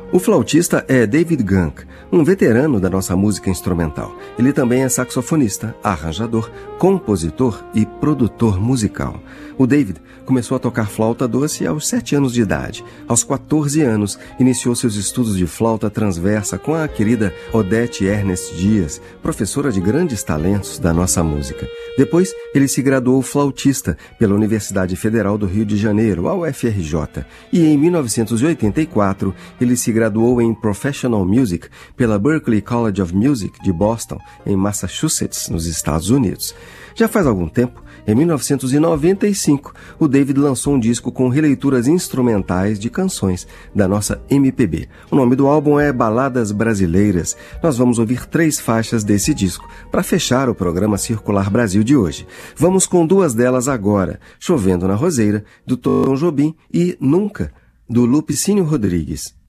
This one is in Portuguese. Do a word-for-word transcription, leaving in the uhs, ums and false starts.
O flautista é David Gunk, um veterano da nossa música instrumental. Ele também é saxofonista, arranjador, compositor e produtor musical. O David começou a tocar flauta doce aos sete anos de idade. Aos quatorze anos, iniciou seus estudos de flauta transversa com a querida Odete Ernest Dias, professora de grandes talentos da nossa música. Depois, ele se graduou flautista pela Universidade Federal do Rio de Janeiro, a U F R J, e em mil novecentos e oitenta e quatro ele se graduou em Professional Music pela Berklee College of Music de Boston, em Massachusetts, nos Estados Unidos. Já faz algum tempo, em mil novecentos e noventa e cinco, o David lançou um disco com releituras instrumentais de canções da nossa M P B. O nome do álbum é Baladas Brasileiras. Nós vamos ouvir três faixas desse disco para fechar o programa Circular Brasil de hoje. Vamos com duas delas agora, Chovendo na Roseira, do Tom Jobim, e Nunca, do Lupicínio Rodrigues.